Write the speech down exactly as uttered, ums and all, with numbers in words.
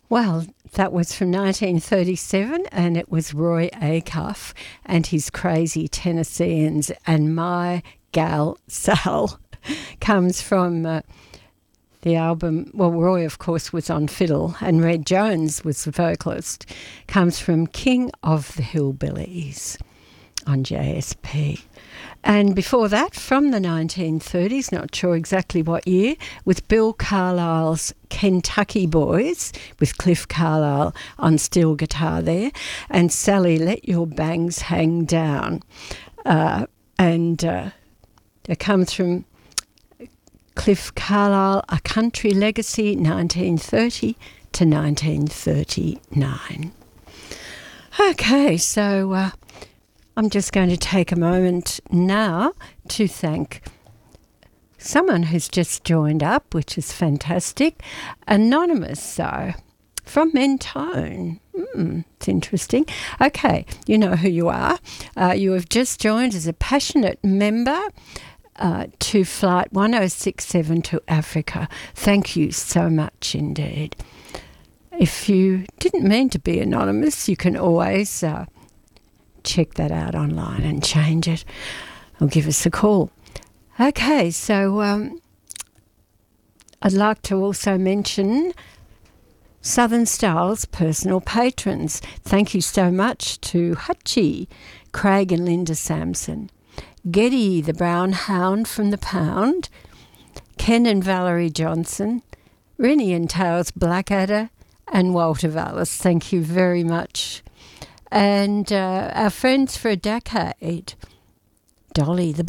Well, that was from nineteen thirty-seven, and it was Roy Acuff and his Crazy Tennesseans, and My Gal Sal comes from uh, the album. Well, Roy, of course, was on fiddle, and Red Jones was the vocalist. Comes from King of the Hillbillies on J S P. And before that, from the nineteen thirties, not sure exactly what year, with Bill Carlisle's Kentucky Boys, with Cliff Carlisle on steel guitar there, and Sally, Let Your Bangs Hang Down. Uh, and uh, it comes from Cliff Carlisle, A Country Legacy, nineteen thirty to nineteen thirty-nine. Okay, so uh, I'm just going to take a moment now to thank someone who's just joined up, which is fantastic. Anonymous, so, from Mentone. Mm, it's interesting. Okay, you know who you are. Uh, you have just joined as a passionate member uh, to Flight one oh six seven to Africa. Thank you so much indeed. If you didn't mean to be anonymous, you can always uh, check that out online and change it, or give us a call. Okay, so um, I'd like to also mention Southern Styles personal patrons. Thank you so much to Hutchie, Craig and Linda Sampson, Geddy the Brown Hound from the Pound, Ken and Valerie Johnson, Rennie and Tails Blackadder, and Walter Vallis. Thank you very much. And uh, our friends for a decade, Dolly the